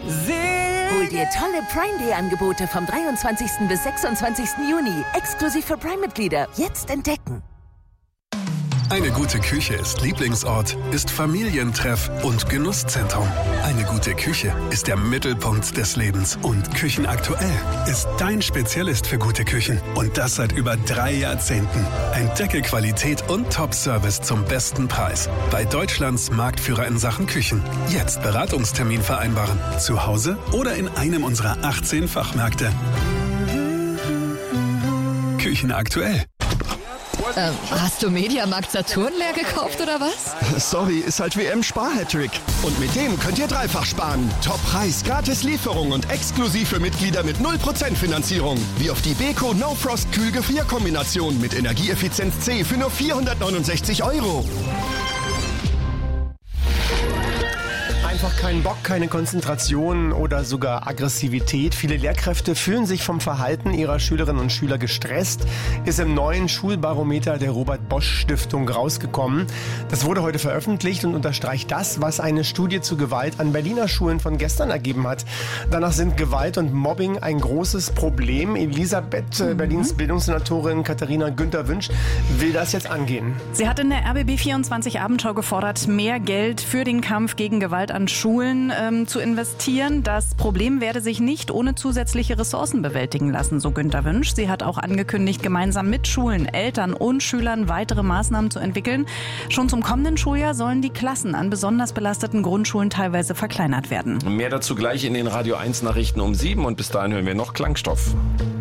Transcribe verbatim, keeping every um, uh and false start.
Hol dir tolle Prime Day Angebote vom dreiundzwanzigsten bis sechsundzwanzigsten Juni. Exklusiv für Prime-Mitglieder. Jetzt entdecken. Eine gute Küche ist Lieblingsort, ist Familientreff und Genusszentrum. Eine gute Küche ist der Mittelpunkt des Lebens. Und Küchenaktuell ist dein Spezialist für gute Küchen. Und das seit über drei Jahrzehnten. Entdecke Qualität und Top-Service zum besten Preis. Bei Deutschlands Marktführer in Sachen Küchen. Jetzt Beratungstermin vereinbaren. Zu Hause oder in einem unserer achtzehn Fachmärkte. Küchenaktuell. Ähm, hast du Mediamarkt Saturn leer gekauft oder was? Sorry, ist halt W M-Spar-Hattrick. Und mit dem könnt ihr dreifach sparen. Top-Preis, gratis Lieferung und exklusiv für Mitglieder mit null Prozent Finanzierung. Wie auf die Beko No Frost Kühl-Gefrierkombination mit Energieeffizienz C für nur vierhundertneunundsechzig Euro. Einfach keinen Bock, keine Konzentration oder sogar Aggressivität. Viele Lehrkräfte fühlen sich vom Verhalten ihrer Schülerinnen und Schüler gestresst. Ist im neuen Schulbarometer der Robert-Bosch-Stiftung rausgekommen. Das wurde heute veröffentlicht und unterstreicht das, was eine Studie zu Gewalt an Berliner Schulen von gestern ergeben hat. Danach sind Gewalt und Mobbing ein großes Problem. Elisabeth, mhm. Berlins Bildungssenatorin Katharina Günther-Wünsch, will das jetzt angehen. Sie hat in der R B B vierundzwanzig Abendschau gefordert, mehr Geld für den Kampf gegen Gewalt an Schulen ähm, zu investieren. Das Problem werde sich nicht ohne zusätzliche Ressourcen bewältigen lassen, so Günther-Wünsch. Sie hat auch angekündigt, gemeinsam mit Schulen, Eltern und Schülern weitere Maßnahmen zu entwickeln. Schon zum kommenden Schuljahr sollen die Klassen an besonders belasteten Grundschulen teilweise verkleinert werden. Mehr dazu gleich in den Radio eins Nachrichten um sieben und bis dahin hören wir noch Klangstoff.